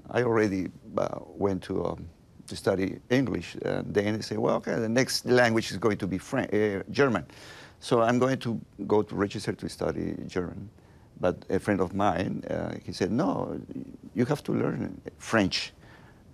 I already went to study English. And then they say, well, okay, the next language is going to be German. So I'm going to go to register to study German. But a friend of mine, he said, no, you have to learn French.